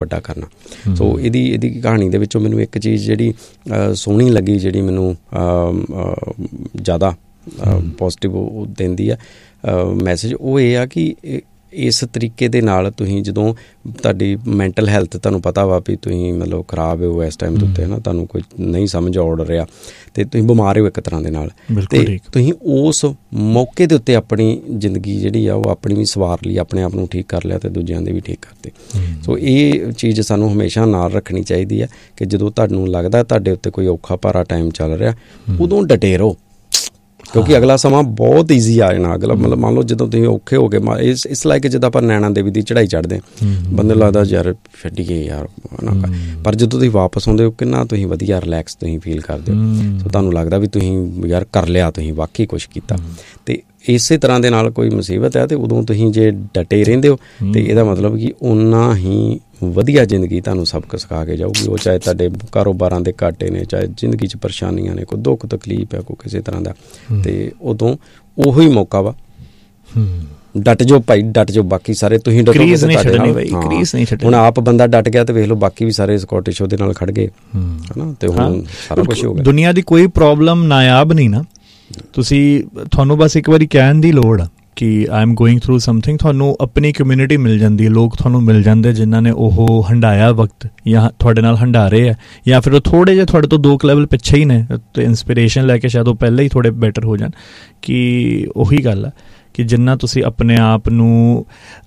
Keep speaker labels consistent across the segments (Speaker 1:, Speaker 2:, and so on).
Speaker 1: ਵੱਡਾ ਕਰਨਾ। ਸੋ ਇਹਦੀ ਕਹਾਣੀ ਦੇ ਵਿੱਚੋਂ ਮੈਨੂੰ ਇੱਕ ਚੀਜ਼ ਜਿਹੜੀ ਸੋਹਣੀ ਲੱਗੀ, ਜਿਹੜੀ ਮੈਨੂੰ ਜ਼ਿਆਦਾ ਪੋਜ਼ੀਟਿਵ ਦਿੰਦੀ ਆ ਮੈਸੇਜ, ਉਹ ਇਹ ਆ ਕਿ ਇਸ ਤਰੀਕੇ ਦੇ ਨਾਲ ਤੁਸੀਂ ਜਦੋਂ ਤੁਹਾਡੀ ਮੈਂਟਲ ਹੈਲਥ ਤੁਹਾਨੂੰ ਪਤਾ ਵਾ ਵੀ ਤੁਸੀਂ ਮਤਲਬ ਖਰਾਬ ਹੋ ਇਸ ਟਾਈਮ ਦੇ ਉੱਤੇ, ਹੈ ਨਾ, ਤੁਹਾਨੂੰ ਕੋਈ ਨਹੀਂ ਸਮਝ ਆਉੜ ਰਿਹਾ ਅਤੇ ਤੁਸੀਂ ਬਿਮਾਰ ਹੋ ਇੱਕ ਤਰ੍ਹਾਂ ਦੇ ਨਾਲ, ਅਤੇ ਤੁਸੀਂ ਉਸ ਮੌਕੇ ਦੇ ਉੱਤੇ ਆਪਣੀ ਜ਼ਿੰਦਗੀ ਜਿਹੜੀ ਆ ਉਹ ਆਪਣੀ ਵੀ ਸਵਾਰ ਲਈ, ਆਪਣੇ ਆਪ ਨੂੰ ਠੀਕ ਕਰ ਲਿਆ ਅਤੇ ਦੂਜਿਆਂ ਦੇ ਵੀ ਠੀਕ ਕਰਤੇ। ਸੋ ਇਹ ਚੀਜ਼ ਸਾਨੂੰ ਹਮੇਸ਼ਾ ਨਾਲ ਰੱਖਣੀ ਚਾਹੀਦੀ ਹੈ ਕਿ ਜਦੋਂ ਤੁਹਾਨੂੰ ਲੱਗਦਾ ਤੁਹਾਡੇ ਉੱਤੇ ਕੋਈ ਔਖਾ ਭਾਰਾ ਟਾਈਮ ਚੱਲ ਰਿਹਾ, ਉਦੋਂ ਡਟੇ ਰਹੋ, ਕਿਉਂਕਿ ਅਗਲਾ ਸਮਾਂ ਬਹੁਤ ਈਜ਼ੀ ਆ ਜਾਣਾ। ਅਗਲਾ ਮਤਲਬ ਮੰਨ ਲਓ ਜਦੋਂ ਤੁਸੀਂ ਔਖੇ ਹੋ ਗਏ, ਇਸ ਲਾਇਕ ਜਿੱਦਾਂ ਆਪਾਂ ਨੈਣਾ ਦੇਵੀ ਦੀ ਚੜ੍ਹਾਈ ਚੜ੍ਹਦੇ ਬੰਦੇ ਨੂੰ ਲੱਗਦਾ ਯਾਰ ਛੱਡੀਏ ਯਾਰ, ਪਰ ਜਦੋਂ ਤੁਸੀਂ ਵਾਪਸ ਆਉਂਦੇ ਹੋ ਕਿੰਨਾ ਤੁਸੀਂ ਵਧੀਆ ਰਿਲੈਕਸ ਤੁਸੀਂ ਫੀਲ ਕਰਦੇ ਹੋ। ਸੋ ਤੁਹਾਨੂੰ ਲੱਗਦਾ ਵੀ ਤੁਸੀਂ ਯਾਰ ਕਰ ਲਿਆ, ਤੁਸੀਂ ਵਾਕਈ ਕੁਛ ਕੀਤਾ। ਅਤੇ ਇਸੇ ਤਰ੍ਹਾਂ ਦੇ ਨਾਲ ਕੋਈ ਮੁਸੀਬਤ ਹੈ ਅਤੇ ਉਦੋਂ ਤੁਸੀਂ ਜੇ ਡਟੇ ਰਹਿੰਦੇ ਹੋ ਅਤੇ ਇਹਦਾ ਮਤਲਬ ਕਿ ਓਨਾ ਹੀ ਵਧੀਆ ਜ਼ਿੰਦਗੀ ਤੁਹਾਨੂੰ ਸਬਕ ਸਿਖਾ ਕੇ ਜਾਊਗੀ। ਉਹ ਚਾਹੇ ਤੁਹਾਡੇ ਕਾਰੋਬਾਰਾਂ ਦੇ ਘਾਟੇ ਨੇ, ਚਾਹੇ ਜ਼ਿੰਦਗੀ 'ਚ ਪਰੇਸ਼ਾਨੀਆਂ ਨੇ, ਕੋਈ ਦੁੱਖ ਤਕਲੀਫ ਹੈ, ਕੋਈ ਕਿਸੇ ਤਰ੍ਹਾਂ ਦਾ, ਅਤੇ ਉਦੋਂ ਉਹੀ ਮੌਕਾ ਵਾ, ਡਟ ਜਾਓ ਭਾਈ, ਡਟ ਜਾਓ। ਬਾਕੀ ਸਾਰੇ ਤੁਸੀਂ ਡਟੋ, ਹੁਣ ਆਪ ਬੰਦਾ ਡਟ ਗਿਆ ਅਤੇ ਵੇਖ ਲਓ ਬਾਕੀ ਵੀ ਸਾਰੇ ਸਕੌਟਿਸ਼ ਉਹਦੇ ਨਾਲ ਖੜ ਗਏ, ਹੈ ਨਾ, ਅਤੇ ਹੁਣ ਸਾਰਾ ਕੁਛ ਹੋ ਗਿਆ।
Speaker 2: ਦੁਨੀਆ ਦੀ ਕੋਈ ਪ੍ਰੋਬਲਮ ਨਾਯਾਬ ਨਹੀਂ ਨਾ, ਤੁਹਾਨੂੰ ਬਸ ਇੱਕ ਵਾਰੀ ਕਹਿਣ ਦੀ ਲੋੜ ਆ ਕਿ I am going through something. ਤੁਹਾਨੂੰ ਆਪਣੀ ਕਮਿਊਨਿਟੀ ਮਿਲ ਜਾਂਦੀ ਹੈ, ਲੋਕ ਤੁਹਾਨੂੰ ਮਿਲ ਜਾਂਦੇ ਜਿਨ੍ਹਾਂ ਨੇ ਉਹ ਹੰਢਾਇਆ ਵਕਤ, ਜਾਂ ਤੁਹਾਡੇ ਨਾਲ ਹੰਢਾ ਰਹੇ ਹੈ, ਜਾਂ ਫਿਰ ਉਹ ਥੋੜ੍ਹੇ ਜਿਹੇ ਤੁਹਾਡੇ ਤੋਂ 2 ਲੈਵਲ ਪਿੱਛੇ ਹੀ ਨੇ ਅਤੇ ਇੰਸਪੀਰੇਸ਼ਨ ਲੈ ਕੇ ਸ਼ਾਇਦ ਉਹ ਪਹਿਲਾਂ ਹੀ ਥੋੜ੍ਹੇ ਬੈਟਰ ਹੋ ਜਾਣ। ਕਿ ਉਹੀ ਗੱਲ ਹੈ ਕਿ ਜਿੰਨਾ ਤੁਸੀਂ ਆਪਣੇ ਆਪ ਨੂੰ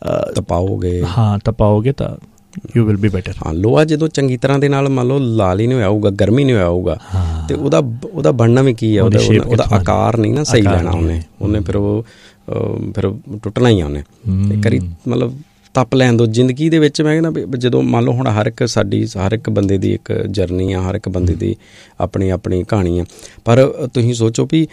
Speaker 2: ਤਪਾਓਗੇ ਤਾਂ ਯੂ ਵਿਲ ਬੀ ਬੈਟਰ।
Speaker 1: ਹਾਂ, ਲੋਹਾ ਜਦੋਂ ਚੰਗੀ ਤਰ੍ਹਾਂ ਦੇ ਨਾਲ ਮੰਨ ਲਓ ਲਾਲ ਹੀ ਨਹੀਂ ਹੋਇਆ ਹੋਊਗਾ, ਗਰਮੀ ਨਹੀਂ ਹੋਇਆ ਹੋਊਗਾ, ਅਤੇ ਉਹਦਾ ਬਣਨਾ ਵੀ ਕੀ ਹੈ, ਉਹਦਾ ਆਕਾਰ ਨਹੀਂ ਨਾ ਸਹੀ ਲੈਣਾ ਉਹਨੇ ਫਿਰ ਟੁੱਟਣਾ ਹੀ ਆ ਉਹਨੇ। ਇੱਕ ਵਾਰੀ ਮਤਲਬ ਤਪ ਲੈਣ ਦਿਓ ਜ਼ਿੰਦਗੀ ਦੇ ਵਿੱਚ। ਮੈਂ ਕਹਿੰਦਾ ਜਦੋਂ ਮੰਨ ਲਓ ਹੁਣ ਹਰ ਇੱਕ ਬੰਦੇ ਦੀ ਇੱਕ ਜਰਨੀ ਆ, ਹਰ ਇੱਕ ਬੰਦੇ ਦੀ ਆਪਣੀ ਕਹਾਣੀ ਆ, ਪਰ ਤੁਸੀਂ ਸੋਚੋ ਵੀ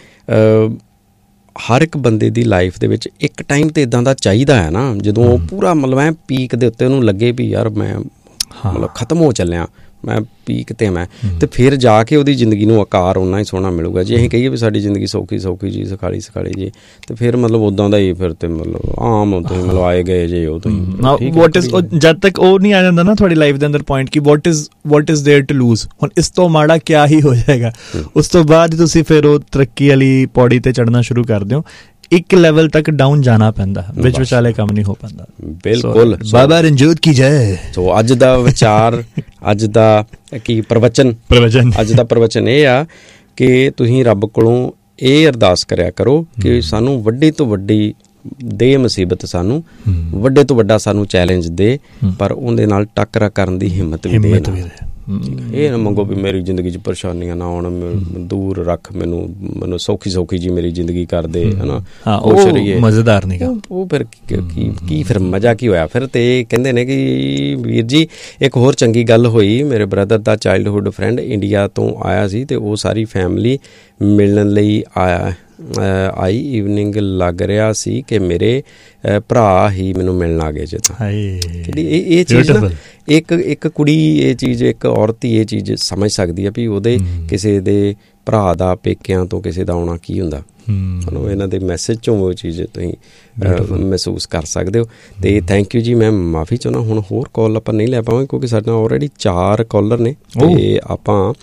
Speaker 1: ਹਰ ਇੱਕ ਬੰਦੇ ਦੀ ਲਾਈਫ ਦੇ ਵਿੱਚ ਇੱਕ ਟਾਈਮ ਤਾਂ ਇੱਦਾਂ ਦਾ ਚਾਹੀਦਾ ਹੈ ਨਾ, ਜਦੋਂ ਉਹ ਪੂਰਾ ਮਤਲਬ ਐਂ ਪੀਕ ਦੇ ਉੱਤੇ ਉਹਨੂੰ ਲੱਗੇ ਵੀ ਯਾਰ ਮੈਂ ਮਤਲਬ ਖਤਮ ਹੋ ਚੱਲਿਆ, ਮੈਂ ਪੀਕ 'ਤੇ ਮੈਂ, ਅਤੇ ਫਿਰ ਜਾ ਕੇ ਉਹਦੀ ਜ਼ਿੰਦਗੀ ਨੂੰ ਆਕਾਰ ਓਨਾ ਹੀ ਸੋਹਣਾ ਮਿਲੂਗਾ। ਜੇ ਅਸੀਂ ਕਹੀਏ ਵੀ ਸਾਡੀ ਜ਼ਿੰਦਗੀ ਸੌਖੀ ਜੀ, ਸਖਾਲੀ ਜੀ, ਅਤੇ ਫਿਰ ਮਤਲਬ ਉੱਦਾਂ ਦਾ ਹੀ ਫਿਰ ਤਾਂ ਮਤਲਬ ਆਮ ਤੁਸੀਂ ਮਤਲਬ ਆਏ ਗਏ ਜੇ ਉਹ ਤੁਸੀਂ
Speaker 2: ਜਦ ਤੱਕ ਉਹ ਨਹੀਂ ਆ ਜਾਂਦਾ ਨਾ ਤੁਹਾਡੀ ਲਾਈਫ ਦੇ ਅੰਦਰ ਪੁਆਇੰਟ ਕਿ what is there to loose, ਹੁਣ ਇਸ ਤੋਂ ਮਾੜਾ ਕਿਆ ਹੀ ਹੋ ਜਾਏਗਾ। ਉਸ ਤੋਂ ਬਾਅਦ ਤੁਸੀਂ ਫਿਰ ਉਹ ਤਰੱਕੀ ਵਾਲੀ ਪੌੜੀ 'ਤੇ ਚੜ੍ਹਨਾ ਸ਼ੁਰੂ ਕਰ ਦਿਓ। ਇੱਕ ਲੈਵਲ ਤੱਕ ਡਾਊਨ ਜਾਣਾ ਪੈਂਦਾ, ਵਿੱਚ ਵਿਚਾਲੇ ਕੰਮ ਨਹੀਂ ਹੋ ਪਾਉਂਦਾ।
Speaker 1: ਬਿਲਕੁਲ,
Speaker 2: ਬਾਬਾ ਰਣਜੋਤ ਕੀ ਜੈ।
Speaker 1: ਸੋ ਅੱਜ ਦਾ ਵਿਚਾਰ, ਅੱਜ ਦਾ ਕੀ ਪ੍ਰਵਚਨ ਅੱਜ ਦਾ ਪ੍ਰਵਚਨ ਇਹ ਆ ਕਿ ਤੁਸੀਂ ਰੱਬ ਕੋਲੋਂ ਇਹ ਅਰਦਾਸ ਕਰਿਆ ਕਰੋ ਕਿ ਸਾਨੂੰ ਵੱਡੀ ਤੋਂ ਵੱਡੀ ਦੇ ਮੁਸੀਬਤ, ਸਾਨੂੰ ਵੱਡੇ ਤੋਂ ਵੱਡਾ ਸਾਨੂੰ ਚੈਲੰਜ ਦੇ, ਪਰ ਉਹਦੇ ਨਾਲ ਟੱਕਰਾ ਕਰਨ ਦੀ ਹਿੰਮਤ ਵੀ ਦੇ। ਇਹ ਨਾ ਮੰਗੋ ਵੀ ਮੇਰੀ ਜ਼ਿੰਦਗੀ 'ਚ ਪਰੇਸ਼ਾਨੀਆਂ ਨਾ ਆਉਣ, ਦੂਰ ਰੱਖ ਮੈਨੂੰ ਸੌਖੀ ਜੀ ਮੇਰੀ ਜ਼ਿੰਦਗੀ ਕਰ ਦੇ, ਹੈ ਨਾ, ਉਹ
Speaker 2: ਮਜ਼ੇਦਾਰ ਨਹੀਂ।
Speaker 1: ਉਹ ਫਿਰ ਕੀ ਫਿਰ ਮਜ਼ਾ ਕੀ ਹੋਇਆ ਫਿਰ। ਅਤੇ ਕਹਿੰਦੇ ਨੇ ਕਿ ਵੀਰ ਜੀ ਇੱਕ ਹੋਰ ਚੰਗੀ ਗੱਲ ਹੋਈ, ਮੇਰੇ ਬ੍ਰਦਰ ਦਾ ਚਾਈਲਡਹੁੱਡ ਫਰੈਂਡ ਇੰਡੀਆ ਤੋਂ ਆਇਆ ਸੀ ਅਤੇ ਉਹ ਸਾਰੀ ਫੈਮਿਲੀ ਮਿਲਣ ਲਈ ਆਈ। ਈਵਨਿੰਗ ਲੱਗ ਰਿਹਾ ਸੀ ਕਿ ਮੇਰੇ ਭਰਾ ਹੀ ਮੈਨੂੰ ਮਿਲਣ ਆ ਗਏ ਜੇ। ਤਾਂ ਇਹ ਚੀਜ਼ ਨਾ ਇੱਕ ਕੁੜੀ ਇਹ ਚੀਜ਼, ਇੱਕ ਔਰਤ ਹੀ ਇਹ ਚੀਜ਼ ਸਮਝ ਸਕਦੀ ਹੈ ਵੀ ਉਹਦੇ ਕਿਸੇ ਦੇ ਭਰਾ ਦਾ, ਪੇਕਿਆਂ ਤੋਂ ਕਿਸੇ ਦਾ ਆਉਣਾ ਕੀ ਹੁੰਦਾ। ਤੁਹਾਨੂੰ ਇਹਨਾਂ ਦੇ ਮੈਸੇਜ 'ਚੋਂ ਉਹ ਚੀਜ਼ ਤੁਸੀਂ ਮਹਿਸੂਸ ਕਰ ਸਕਦੇ ਹੋ। ਅਤੇ ਥੈਂਕ ਯੂ ਜੀ। ਮੈਂ ਮਾਫੀ ਚਾਹੁੰਦਾ, ਹੁਣ ਹੋਰ ਕਾਲ ਆਪਾਂ ਨਹੀਂ ਲੈ ਪਾਵਾਂਗੇ ਕਿਉਂਕਿ ਸਾਡੇ ਨਾਲ ਆਲਰੇਡੀ 4 ਕਾਲਰ ਨੇ, ਅਤੇ ਆਪਾਂ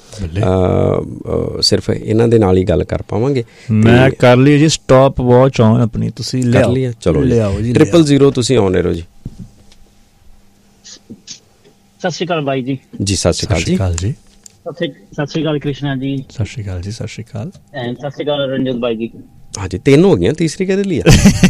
Speaker 1: ਸਿਰਫ ਇਹਨਾਂ ਦੇ ਨਾਲ ਹੀ ਗੱਲ ਕਰ ਪਾਵਾਂਗੇ।
Speaker 2: ਮੈਂ ਕਰ ਲਈ ਜੀ ਸਟਾਪ ਵਾਚ ਆਨ ਆਪਣੀ, ਤੁਸੀਂ ਲੈ ਲਿਆ?
Speaker 1: ਚਲੋ ਜੀ, 000 ਤੁਸੀਂ ਆਨ ਰਹੋ ਜੀ।
Speaker 3: ਸਤਿ ਸ਼੍ਰੀ ਅਕਾਲ ਬਾਈ ਜੀ।
Speaker 1: ਜੀ ਸਤਿ ਸ਼੍ਰੀ ਅਕਾਲ ਜੀ।
Speaker 3: ਸਤਿ ਸ਼੍ਰੀ ਅਕਾਲ ਕ੍ਰਿਸ਼ਨਾ ਜੀ।
Speaker 2: ਸਤਿ ਸ਼੍ਰੀ ਅਕਾਲ ਜੀ। ਸਤਿ ਸ਼੍ਰੀ ਅਕਾਲ।
Speaker 3: ਸਤਿ ਸ਼੍ਰੀ ਅਕਾਲ ਰਣਜੋਤ ਬਾਈ ਜੀ।
Speaker 1: ਹਾਂਜੀ 3 ਹੋ ਗਈਆਂ, ਤੀਸਰੀ ਕਦੇ ਲਈ ਆ?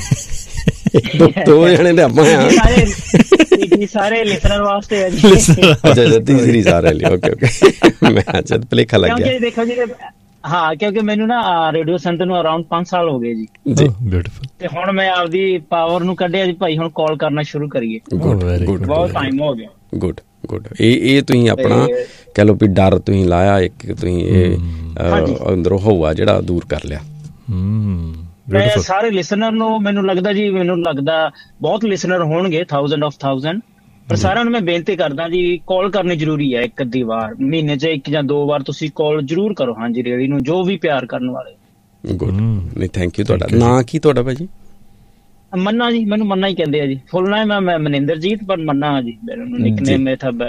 Speaker 1: 2 ਜਣੇ ਦੇ ਆਪਾਂ
Speaker 3: ਸਾਰੇ ਲਿਸਨਰ ਵਾਸਤੇ ਹੈ ਜੀ।
Speaker 1: ਅੱਛਾ, ਤੀਸਰੀ ਸਾਰੇ ਲਈ। ਓਕੇ ਮੈਂ ਜਦ ਭੁਲੇਖਾ ਲੱਗ ਗਿਆ।
Speaker 3: ਦੇਖੋ ਜੀ, ਹਾਂ, ਕਿਉਂਕਿ ਮੈਨੂੰ ਨਾ ਰੇਡੀਓ ਸੈਂਟਰ ਨੂੰ ਅਰਾਊਂਡ 5 ਸਾਲ ਹੋ ਗਏ ਜੀ।
Speaker 2: ਬਿਊਟੀਫੁਲ।
Speaker 3: ਤੇ ਹੁਣ ਮੈਂ ਆਪਦੀ ਪਾਵਰ ਨੂੰ ਕੱਢਿਆ ਜੀ ਭਾਈ, ਹੁਣ ਕਾਲ ਕਰਨਾ ਸ਼ੁਰੂ ਕਰੀਏ। ਬਹੁਤ ਟਾਈਮ ਹੋ ਗਿਆ। ਗੁੱਡ।
Speaker 1: ਇਹ ਤੁਸੀਂ ਆਪਣਾ ਕਹਿ ਲਓ ਵੀ ਡਰ ਤੁਸੀਂ ਲਾਇਆ, ਇੱਕ ਤੁਸੀਂ ਇਹ ਅੰਦਰੋਂ ਹਵਾ ਜਿਹੜਾ ਦੂਰ ਕਰ ਲਿਆ।
Speaker 3: ਮੈਂ ਸਾਰੇ ਲਿਸਨਰ ਨੂੰ, ਮੈਨੂੰ ਲੱਗਦਾ ਬਹੁਤ ਲਿਸਨਰ ਹੋਣਗੇ, 1000 ਪਰ ਸਾਰਿਆਂ ਨੂੰ ਮੈਂ ਬੇਨਤੀ ਕਰਦਾ ਜੀ, ਕਾਲ ਕਰਨੀ ਜ਼ਰੂਰੀ ਹੈ। ਇੱਕ ਅੱਧੀ ਵਾਰ ਮਹੀਨੇ 'ਚ 1 ਜਾਂ 2 ਵਾਰ ਤੁਸੀਂ ਕਾਲ ਜ਼ਰੂਰ ਕਰੋ। ਹਾਂਜੀ, ਰੇਡੀ ਨੂੰ ਜੋ ਵੀ ਪਿਆਰ ਕਰਨ ਵਾਲੇ।
Speaker 1: ਗੁੱਡ। ਨਹੀਂ, ਥੈਂਕ ਯੂ। ਤੁਹਾਡਾ ਨਾਂ ਕੀ ਤੁਹਾਡਾ ਭਾਜੀ?
Speaker 3: ਮੰਨਾ ਜੀ, ਮੈਨੂੰ ਮੰਨਾ ਹੀ ਕਹਿੰਦੇ ਆ ਜੀ। ਫੁੱਲ ਨਾਮ ਮੈਂ ਮਨਿੰਦਰਜੀਤ, ਪਰ ਮੰਨਾ ਜੀ ਨਿਕਨੇਮ ਮੇਰਾ